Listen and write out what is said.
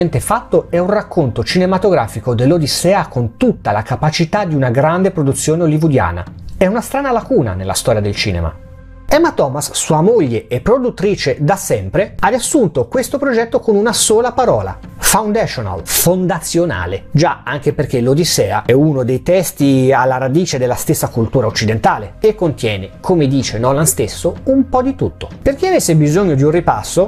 fatto è un racconto cinematografico dell'Odissea con tutta la capacità di una grande produzione hollywoodiana. È una strana lacuna nella storia del cinema. Emma Thomas, sua moglie e produttrice da sempre, ha riassunto questo progetto con una sola parola: foundational, fondazionale. Già, anche perché l'Odissea è uno dei testi alla radice della stessa cultura occidentale e contiene, come dice Nolan stesso, un po' di tutto. Per chi avesse bisogno di un ripasso,